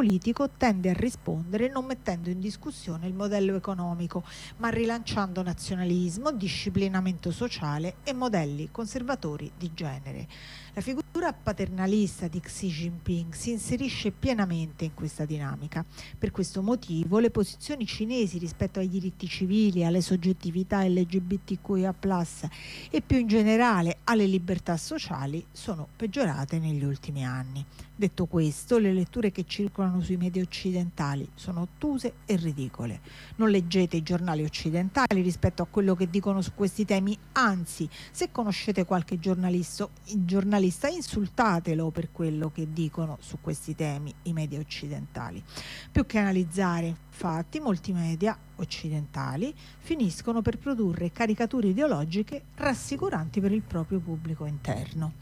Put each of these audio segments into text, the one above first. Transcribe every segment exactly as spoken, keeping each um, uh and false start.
politico tende a rispondere non mettendo in discussione il modello economico, ma rilanciando nazionalismo, disciplinamento sociale e modelli conservatori di genere. La figura paternalista di Xi Jinping si inserisce pienamente in questa dinamica. Per questo motivo le posizioni cinesi rispetto ai diritti civili, alle soggettività L G B T Q I A plus, e più in generale alle libertà sociali sono peggiorate negli ultimi anni. Detto questo, le letture che circolano sui media occidentali sono ottuse e ridicole. Non leggete i giornali occidentali rispetto a quello che dicono su questi temi, anzi, se conoscete qualche giornalista, giornalista insultatelo per quello che dicono su questi temi i media occidentali. Più che analizzare, infatti, molti media occidentali finiscono per produrre caricature ideologiche rassicuranti per il proprio pubblico interno.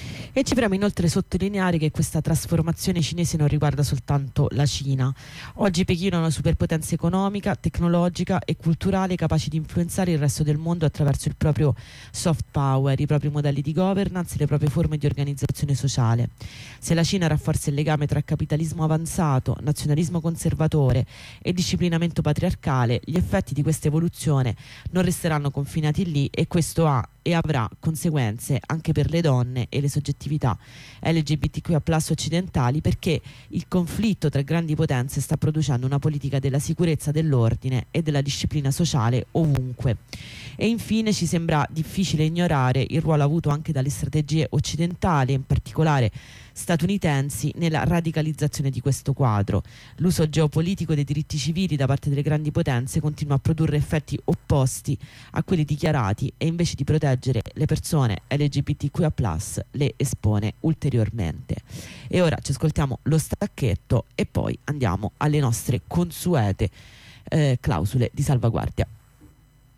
E ci preme inoltre sottolineare che questa trasformazione cinese non riguarda soltanto la Cina. Oggi Pechino è una superpotenza economica, tecnologica e culturale capace di influenzare il resto del mondo attraverso il proprio soft power, i propri modelli di governance e le proprie forme di organizzazione sociale. Se la Cina rafforza il legame tra capitalismo avanzato, nazionalismo conservatore e disciplinamento patriarcale, gli effetti di questa evoluzione non resteranno confinati lì, e questo ha e avrà conseguenze anche per le donne e le soggettività L G B T Q I A plus occidentali, perché il conflitto tra grandi potenze sta producendo una politica della sicurezza, dell'ordine e della disciplina sociale ovunque. E infine ci sembra difficile ignorare il ruolo avuto anche dalle strategie occidentali, in particolare statunitensi, nella radicalizzazione di questo quadro. L'uso geopolitico dei diritti civili da parte delle grandi potenze continua a produrre effetti opposti a quelli dichiarati, e invece di proteggere le persone L G B T Q I A plus le espone ulteriormente. E ora ci ascoltiamo lo stacchetto e poi andiamo alle nostre consuete eh, clausole di salvaguardia.